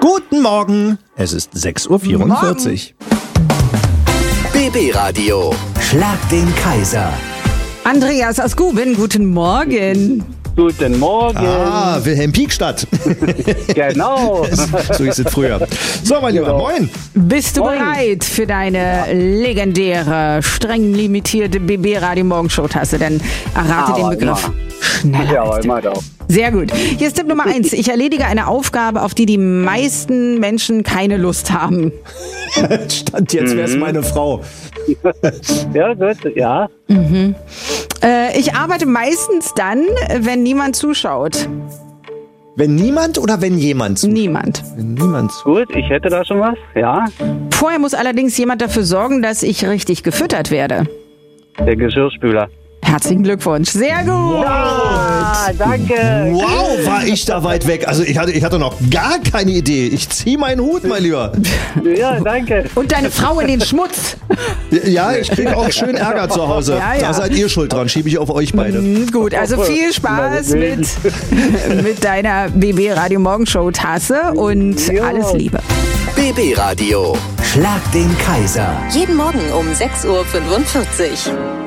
Guten Morgen, es ist 6:44 Uhr. BB Radio. Schlag den Kaiser. Andreas aus Guben, guten Morgen. Guten Morgen. Wilhelm Pieckstadt. Genau. So hieß es früher. So, mein Lieber, moin. Bist du Moin. bereit für deine legendäre, streng limitierte BB Radio Morgenshow-Tasse? Dann errate den Begriff schneller Ja, als immer doch. Sehr gut. Hier ist Tipp Nummer 1. Ich erledige eine Aufgabe, auf die die meisten Menschen keine Lust haben. Stand jetzt, wer ist meine Frau? Ja, gut, ja. Ich arbeite meistens dann, wenn niemand zuschaut. Wenn niemand oder wenn jemand? Niemand. Wenn niemand. Gut, ich hätte da schon was. Ja, Vorher muss allerdings jemand dafür sorgen, dass ich richtig gefüttert werde. der Geschirrspüler. Herzlichen Glückwunsch. Sehr gut. Ah, danke. Wow, war ich da weit weg. Also ich hatte noch gar keine Idee. Ich zieh meinen Hut, mein Lieber. Ja, danke. Und deine Frau in den Schmutz. Ja, ich kriege auch schön Ärger zu Hause. Ja, ja. Da seid ihr schuld dran, schiebe ich auf euch beide. Gut, also viel Spaß mit deiner BB Radio Morgenshow Tasse und Ja. alles Liebe. BB Radio. Schlag den Kaiser. Jeden Morgen um 6:45 Uhr.